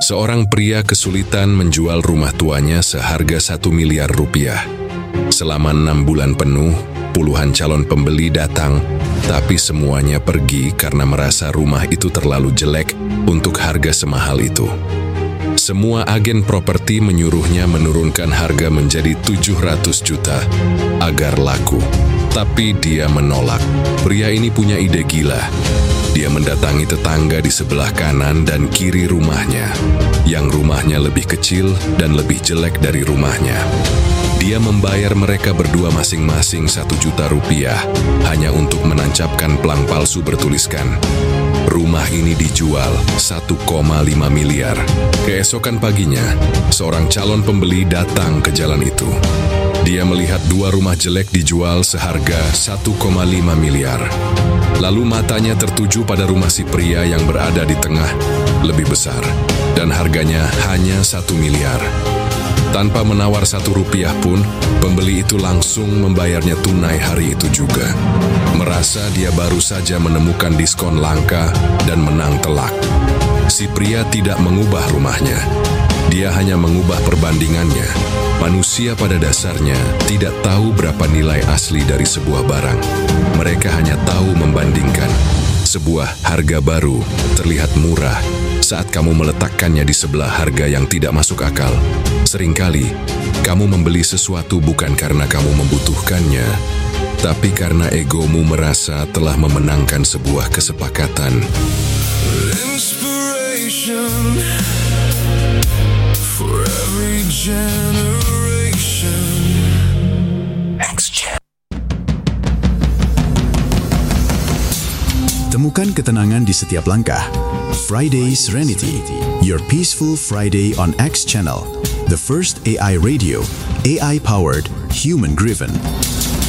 Seorang pria kesulitan menjual rumah tuanya seharga 1 miliar rupiah. Selama 6 bulan penuh, puluhan calon pembeli datang, tapi semuanya pergi karena merasa rumah itu terlalu jelek untuk harga semahal itu. Semua agen properti menyuruhnya menurunkan harga menjadi 700 juta agar laku. Tapi dia menolak. Pria ini punya ide gila. Dia mendatangi tetangga di sebelah kanan dan kiri rumahnya, yang rumahnya lebih kecil dan lebih jelek dari rumahnya. Dia membayar mereka berdua masing-masing 1 juta rupiah hanya untuk menancapkan pelang palsu bertuliskan, "Rumah ini dijual 1,5 miliar. Keesokan paginya, seorang calon pembeli datang ke jalan itu. Dia melihat 2 rumah jelek dijual seharga 1,5 miliar. Lalu matanya tertuju pada rumah si pria yang berada di tengah, lebih besar, dan harganya hanya 1 miliar. Tanpa menawar 1 rupiah pun, pembeli itu langsung membayarnya tunai hari itu juga. Merasa dia baru saja menemukan diskon langka dan menang telak. Si pria tidak mengubah rumahnya. Dia hanya mengubah perbandingannya. Manusia pada dasarnya tidak tahu berapa nilai asli dari sebuah barang. Mereka hanya tahu membandingkan. Sebuah harga baru terlihat murah saat kamu meletakkannya di sebelah harga yang tidak masuk akal. Seringkali, kamu membeli sesuatu bukan karena kamu membutuhkannya, tapi karena egomu merasa telah memenangkan sebuah kesepakatan. Inspiration for every generation. Temukan ketenangan di setiap langkah. Friday Serenity, your peaceful Friday on X Channel, the first AI radio, AI-powered, human-driven.